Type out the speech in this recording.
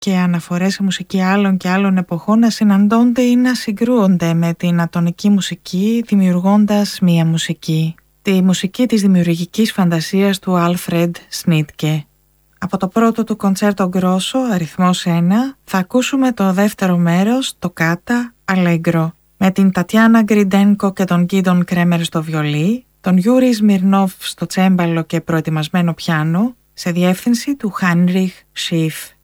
και αναφορές σε μουσική άλλων και άλλων εποχών να συναντώνται ή να συγκρούονται με την ατονική μουσική, δημιουργώντας μία μουσική. Τη μουσική της δημιουργικής φαντασίας του Άλφρεντ Σνίτκε. Από το πρώτο του κοντσέρτο γκρόσο, αριθμός 1, θα ακούσουμε το δεύτερο μέρος, το Κάτα Αλέγκρο, με την Τατιάνα Γκριντένκο και τον Γκίντον Κρέμερ στο βιολί, τον Γιούρι Σμιρνόφ στο τσέμπαλο και προετοιμασμένο πιάνο, σε διεύθυνση του Χάινριχ Σιφ.